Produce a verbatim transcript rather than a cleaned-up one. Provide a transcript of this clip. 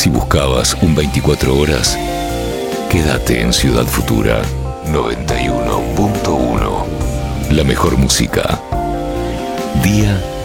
Si buscabas un veinticuatro horas, quédate en Ciudad Futura noventa y uno punto uno. La mejor música, día